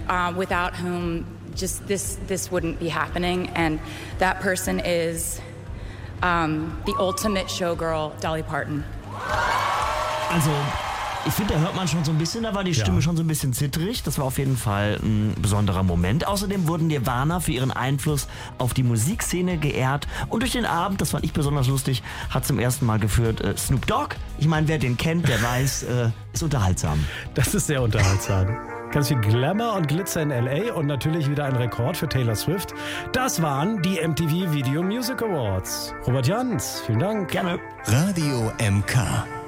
without whom just this wouldn't be happening. And that person is the ultimate showgirl, Dolly Parton. Also, ich finde, da hört man schon so ein bisschen, da war die Stimme schon so ein bisschen zittrig. Das war auf jeden Fall ein besonderer Moment. Außerdem wurden Nirvana für ihren Einfluss auf die Musikszene geehrt. Und durch den Abend, das fand ich besonders lustig, hat zum ersten Mal geführt Snoop Dogg. Ich meine, wer den kennt, der weiß, ist unterhaltsam. Das ist sehr unterhaltsam. Ganz viel Glamour und Glitzer in L.A. und natürlich wieder ein Rekord für Taylor Swift. Das waren die MTV Video Music Awards. Robert Jans, vielen Dank. Gerne. Radio MK.